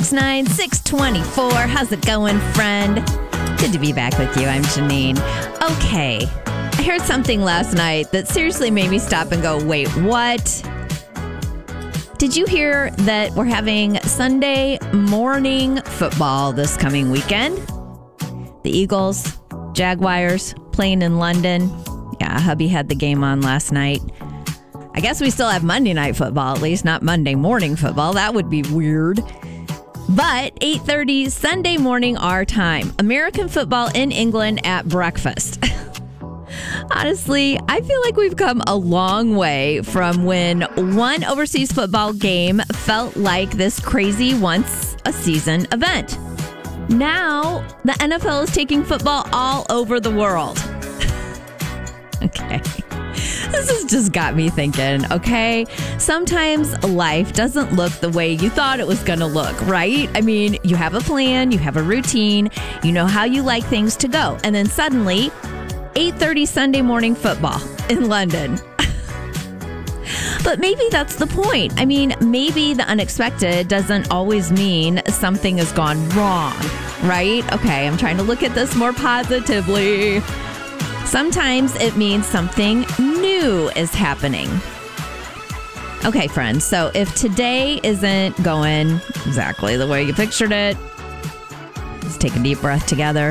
469-624. How's it going, friend? Good to be back with you. I'm Janine. Okay, I heard something last night that seriously made me stop and go, wait, what? Did you hear that we're having Sunday morning football this coming weekend? The Eagles, Jaguars playing in London. Yeah, hubby had the game on last night. I guess we still have Monday night football, at least not Monday morning football. That would be weird. But 8:30 Sunday morning our time. American football in England at breakfast. Honestly, I feel like we've come a long way from when one overseas football game felt like this crazy once-a-season event. Now, the NFL is taking football all over the world. Okay. This has just got me thinking, okay? Sometimes life doesn't look the way you thought it was going to look, right? I mean, you have a plan, you have a routine, you know how you like things to go. And then suddenly, 8:30 Sunday morning football in London. But maybe that's the point. I mean, maybe the unexpected doesn't always mean something has gone wrong, right? Okay, I'm trying to look at this more positively. Sometimes it means something new is happening. Okay, friends, so if today isn't going exactly the way you pictured it, let's take a deep breath together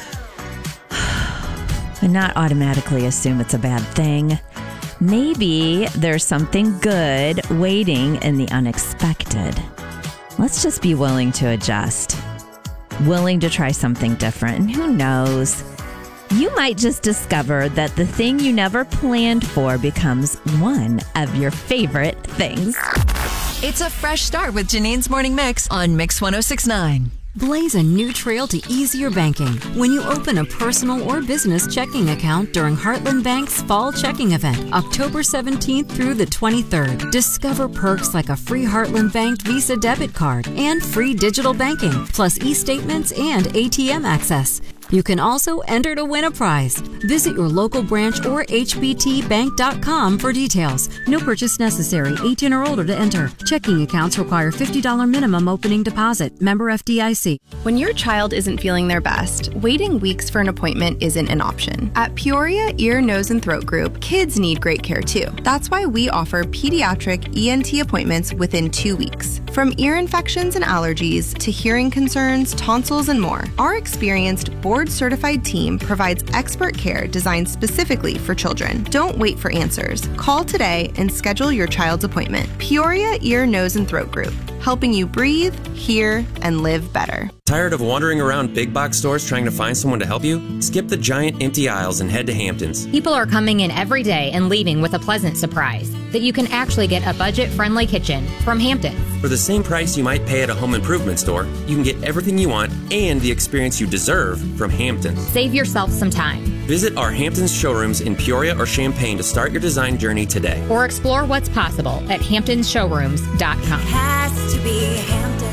and not automatically assume it's a bad thing. Maybe there's something good waiting in the unexpected. Let's just be willing to adjust, willing to try something different. And who knows? You might just discover that the thing you never planned for becomes one of your favorite things. It's a fresh start with Janine's Morning Mix on Mix 106.9. Blaze a new trail to easier banking when you open a personal or business checking account during Heartland Bank's Fall Checking Event, October 17th through the 23rd. Discover perks like a free Heartland Bank Visa debit card and free digital banking, plus e-statements and ATM access. You can also enter to win a prize. Visit your local branch or hbtbank.com for details. No purchase necessary. 18 or older to enter. Checking accounts require $50 minimum opening deposit. Member FDIC. When your child isn't feeling their best, waiting weeks for an appointment isn't an option. At Peoria Ear, Nose, and Throat Group, kids need great care too. That's why we offer pediatric ENT appointments within 2 weeks. From ear infections and allergies to hearing concerns, tonsils, and more, our experienced board-certified team provides expert care designed specifically for children. Don't wait for answers. Call today and schedule your child's appointment. Peoria Ear, Nose, and Throat Group, helping you breathe, hear, and live better. Tired of wandering around big box stores trying to find someone to help you? Skip the giant empty aisles and head to Hamptons. People are coming in every day and leaving with a pleasant surprise that you can actually get a budget-friendly kitchen from Hamptons. For the same price you might pay at a home improvement store, you can get everything you want and the experience you deserve from Hamptons. Save yourself some time. Visit our Hamptons showrooms in Peoria or Champaign to start your design journey today. Or explore what's possible at hamptonsshowrooms.com. Has to be Hamptons.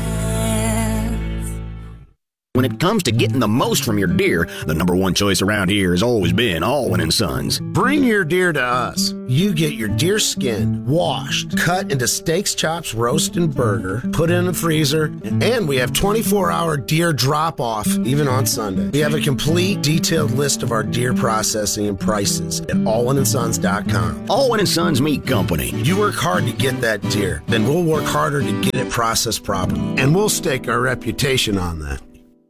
When it comes to getting the most from your deer, the number one choice around here has always been Alwyn & Sons. Bring your deer to us. You get your deer skin washed, cut into steaks, chops, roast, and burger, put in the freezer, and we have 24-hour deer drop-off, even on Sunday. We have a complete, detailed list of our deer processing and prices at alwynandsons.com. Alwyn & Sons Meat Company. You work hard to get that deer, then we'll work harder to get it processed properly, and we'll stake our reputation on that.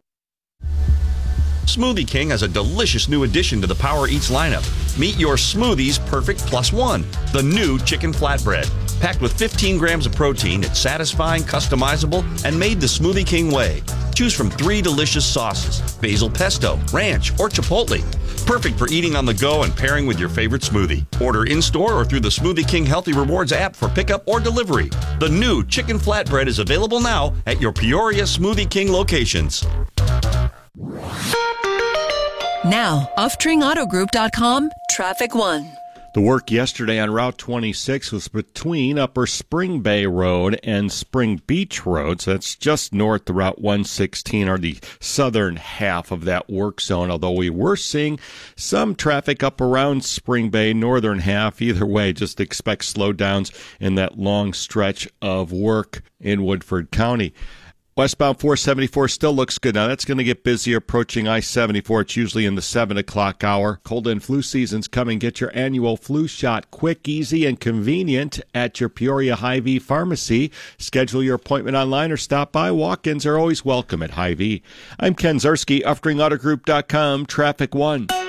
Smoothie King has a delicious new addition to the Power Eats lineup. Meet your Smoothies Perfect Plus One, the new chicken flatbread. Packed with 15 grams of protein, it's satisfying, customizable, and made the Smoothie King way. Choose from 3 delicious sauces: basil pesto, ranch, or chipotle. Perfect for eating on the go and pairing with your favorite smoothie. Order in-store or through the Smoothie King Healthy Rewards app for pickup or delivery. The new chicken flatbread is available now at your Peoria Smoothie King locations. Now, OffTringAutoGroup.com, Traffic 1. The work yesterday on Route 26 was between Upper Spring Bay Road and Spring Beach Road. So that's just north of Route 116, or the southern half of that work zone. Although we were seeing some traffic up around Spring Bay, northern half. Either way, just expect slowdowns in that long stretch of work in Woodford County. Westbound 474 still looks good. Now, that's going to get busier approaching I-74. It's usually in the 7 o'clock hour. Cold and flu season's coming. Get your annual flu shot quick, easy, and convenient at your Peoria Hy-Vee pharmacy. Schedule your appointment online or stop by. Walk-ins are always welcome at Hy-Vee. I'm Ken Zarski, UffDringAutoGroup.com, Traffic 1.